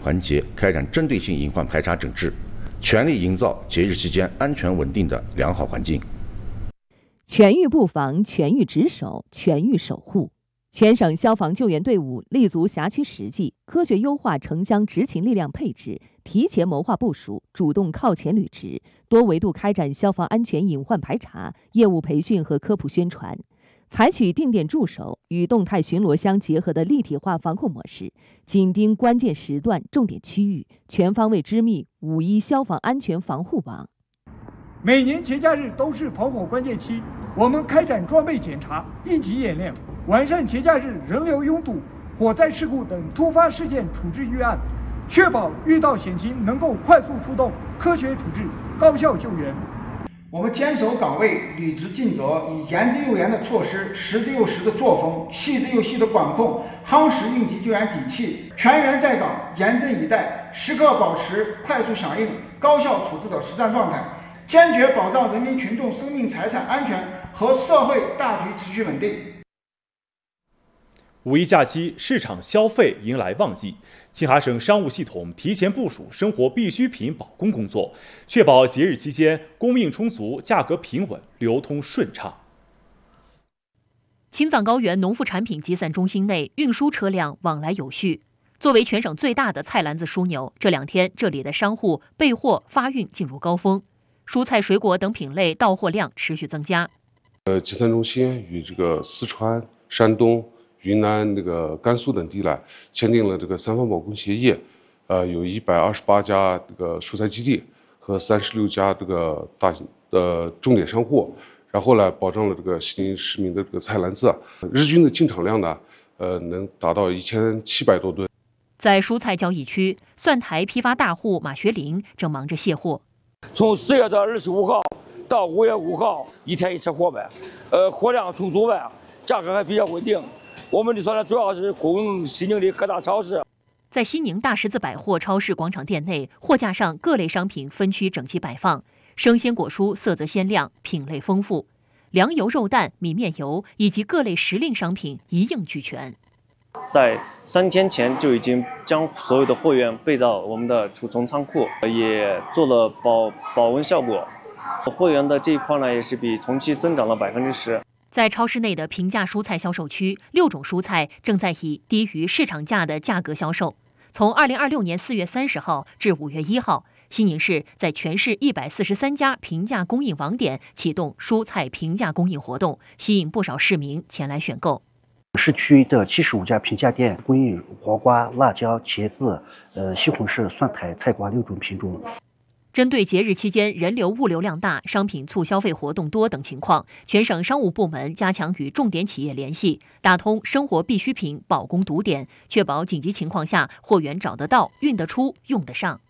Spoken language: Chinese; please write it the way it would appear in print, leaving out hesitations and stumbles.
环节开展针对性隐患排查整治，全力营造节日期间安全稳定的良好环境。 全域布防、全域值守、全域守护。全省消防救援队伍立足辖区实际，科学优化城乡执勤力量配置，提前谋划部署，主动靠前履职，多维度开展消防安全隐患排查、业务培训和科普宣传，采取定点驻守与动态巡逻相结合的立体化防控模式，紧盯关键时段、重点区域，全方位织密5.1消防安全防护网。 每年节假日都是防火关键期，我们开展装备检查、应急演练，完善节假日人流拥堵、火灾事故等突发事件处置预案，确保遇到险情能够快速出动、科学处置、高效救援。 我们坚守岗位，履职尽责，以严之又严的措施、实之又实的作风、细之又细的管控，夯实应急救援底气，全员在岗，严阵以待，时刻保持快速响应、高效处置的实战状态，坚决保障人民群众生命财产安全和社会大局持续稳定。 5.1假期，市场消费迎来旺季。青海省商务系统提前部署生活必需品保供工作，确保节日期间供应充足、价格平稳、流通顺畅。 青藏高原农副产品集散中心内运输车辆往来有序。作为全省最大的菜篮子枢纽，这2天这里的商户备货发运进入高峰，蔬菜、水果等品类到货量持续增加。 集散中心与这个四川、山东、云南、甘肃等地呢，签订了这个3方保供协议，有128家这个蔬菜基地和36家这个大型的重点商户，然后呢，保障了这个西宁市民的这个菜篮子，日均的进场量呢，能达到1700多吨。 在蔬菜交易区，蒜台批发大户马学林正忙着卸货。 从4月的25号到5月5号，1天1车货呗，货量充足呗，价格还比较稳定。我们的蒜呢，主要是供应西宁的各大超市。 在西宁大十字百货超市广场店内，货架上各类商品分区整齐摆放，生鲜果蔬色泽鲜亮，品类丰富，粮油、肉蛋、米面油以及各类时令商品一应俱全。 在3天前就已经将所有的货源备到我们的储存仓库，也做了保温效果。货源的这一块呢，也是比同期增长了10%。 在超市内的平价蔬菜销售区，6种蔬菜正在以低于市场价的价格销售。从2026年4月30号至5月1号，西宁市在全市143家平价供应网点启动蔬菜平价供应活动，吸引不少市民前来选购。 市区的75家平价店供应黄瓜、辣椒、茄子、西红柿、蒜苔、菜瓜6种品种。 针对节日期间人流物流量大、商品促消费活动多等情况，全省商务部门加强与重点企业联系，打通生活必需品保供堵点，确保紧急情况下货源找得到、运得出、用得上。